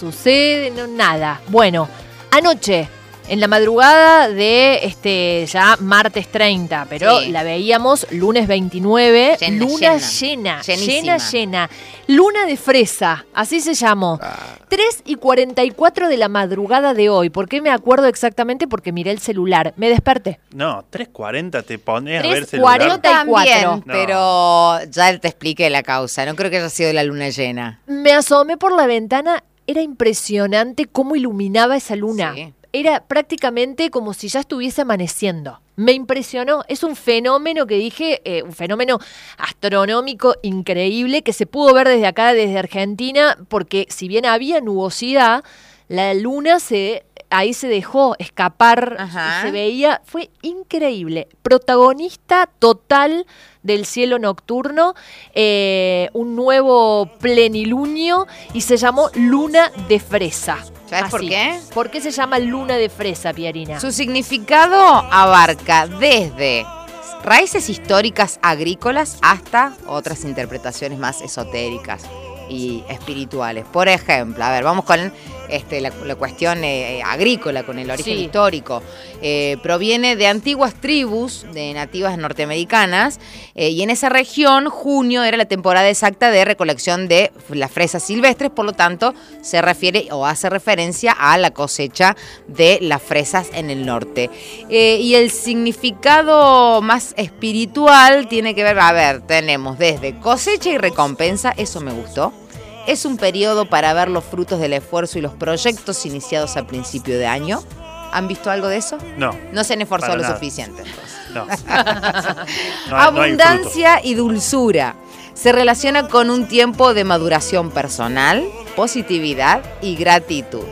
sucede, no, nada. Bueno, anoche, en la madrugada de ya martes 30, pero la veíamos lunes 29, luna llena. Luna de fresa, así se llamó. 3:44 de la madrugada de hoy. ¿Por qué me acuerdo exactamente? Porque miré el celular. Me desperté. No, 3:40 te pones a ver el celular. 3:44. También, pero ya te expliqué la causa. No creo que haya sido la luna llena. Me asomé por la ventana. Era impresionante cómo iluminaba esa luna. Sí. Era prácticamente como si ya estuviese amaneciendo. Me impresionó. Es un fenómeno que dije, un fenómeno astronómico increíble que se pudo ver desde acá, desde Argentina, porque si bien había nubosidad, la luna ahí se dejó escapar. Y se veía, fue increíble. Protagonista total del cielo nocturno, un nuevo plenilunio y se llamó Luna de Fresa. ¿Sabes por qué? ¿Por qué se llama Luna de Fresa, Pierina? Su significado abarca desde raíces históricas agrícolas hasta otras interpretaciones más esotéricas y espirituales. Por ejemplo, a ver, vamos con la cuestión agrícola, con el origen histórico. Proviene de antiguas tribus de nativas norteamericanas y en esa región junio era la temporada exacta de recolección de las fresas silvestres, por lo tanto se refiere o hace referencia a la cosecha de las fresas en el norte. Y el significado más espiritual tiene que ver, tenemos desde cosecha y recompensa, eso me gustó. Es un periodo para ver los frutos del esfuerzo y los proyectos iniciados a principio de año. ¿Han visto algo de eso? No. No se han esforzado lo nada. suficiente. No. Abundancia y dulzura. Se relaciona con un tiempo de maduración personal, positividad y gratitud.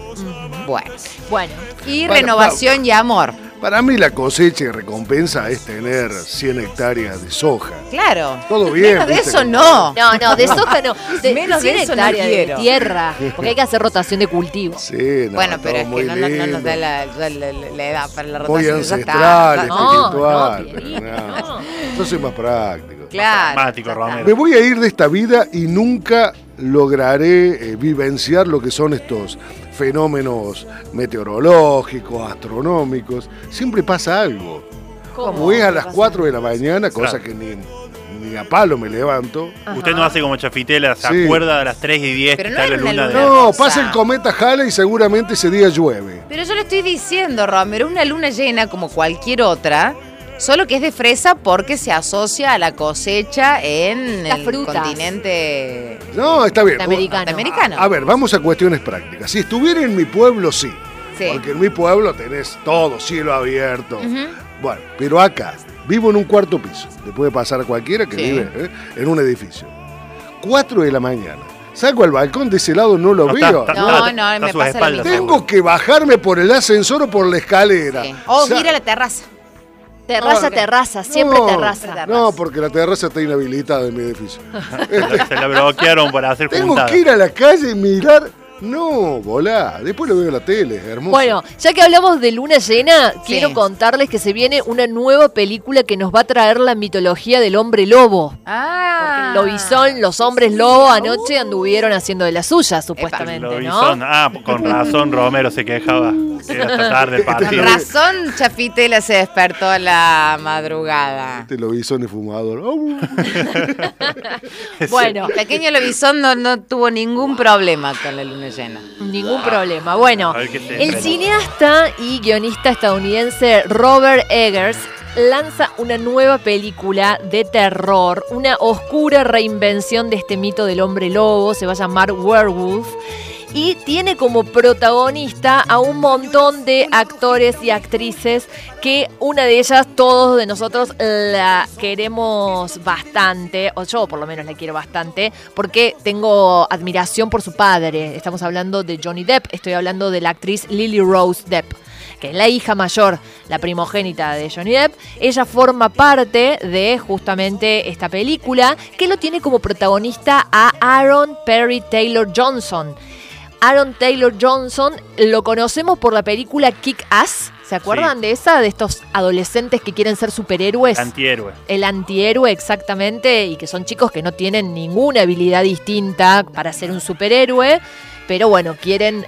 Bueno. Y renovación y amor. Para mí la cosecha y recompensa es tener 100 hectáreas de soja. Claro. Todo bien. Menos de ¿viste? No, eso de soja no. Menos de eso no hectáreas de quiero. tierra, porque hay que hacer rotación de cultivo. Sí, no, Bueno, pero es todo que muy no lindo. nos da la edad para la Muy rotación. ancestral, espiritual. Pierina, no. Yo soy más práctico. Claro. Pragmático, Romero. Me voy a ir de esta vida y nunca lograré vivenciar lo que son estos fenómenos meteorológicos, astronómicos. Siempre pasa algo. ¿Cómo? Es a las 4 de la mañana, cosa que ni a palo me levanto. Usted no hace como Chafitela, se Sí. acuerda a las 3:10 Pero que no está la era una luna de... luna. No, Rosa. pasa el cometa Halley y seguramente ese día llueve. Pero yo le estoy diciendo, Romero, una luna llena como cualquier otra, solo que es de fresa porque se asocia a la cosecha en Las el frutas. continente No, está bien. norteamericano. A ver, vamos a cuestiones prácticas. Si estuviera en mi pueblo, sí. Sí. Porque en mi pueblo tenés todo, cielo abierto. Bueno, pero acá, vivo en un cuarto piso. Le puede pasar a cualquiera que vive en un edificio. 4 de la mañana. Salgo al balcón de ese lado, no lo veo. No, está a me sus pasa lo espaldas, mismo. Tengo que bajarme por el ascensor o por la escalera. Sí. O O sea, ir a la terraza. Terraza, siempre no, terraza. No, porque la terraza está inhabilitada en mi edificio. Se la bloquearon para hacer Tengo juntadas. que ir a la calle y mirar. No, volá. Después lo veo en la tele, es hermoso. Bueno, ya que hablamos de luna llena, quiero contarles que se viene una nueva película que nos va a traer la mitología del hombre lobo. Ah. Porque los hombres lobo anoche anduvieron haciendo de las suyas, supuestamente, Lo ¿no? son. Con razón Romero se quejaba. Era esta tarde el Con partido. razón, Chafitela se despertó a la madrugada. Este lobizón es fumador. Bueno, El pequeño lobizón no tuvo ningún problema con la luna llena. ningún problema. Bueno, A ver qué se el estrena. cineasta y guionista estadounidense Robert Eggers lanza una nueva película de terror, una oscura reinvención de este mito del hombre lobo, se va a llamar Werewolf. Y tiene como protagonista a un montón de actores y actrices que una de ellas, todos de nosotros la queremos bastante, o yo por lo menos la quiero bastante, porque tengo admiración por su padre. Estamos hablando de Johnny Depp, estoy hablando de la actriz Lily Rose Depp, que es la hija mayor, la primogénita de Johnny Depp. Ella forma parte de justamente esta película, que lo tiene como protagonista a Aaron Perry Taylor Johnson. Aaron Taylor Johnson lo conocemos por la película Kick-Ass. ¿Se acuerdan de esa? De estos adolescentes que quieren ser superhéroes. Antihéroe. El antihéroe, exactamente, y que son chicos que no tienen ninguna habilidad distinta para ser un superhéroe, pero bueno, quieren